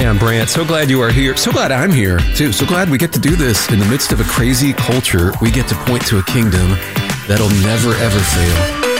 man, Brant, so glad you are here. So glad I'm here, too. So glad we get to do this in the midst of a crazy culture. We get to point to a kingdom that'll never, ever fail.